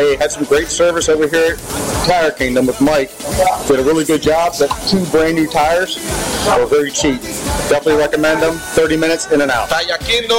They had some great service over here at Tire Kingdom with Mike. Did a really good job. The 2 brand new tires were very cheap. Definitely recommend them. 30 minutes in and out. Tire Kingdom.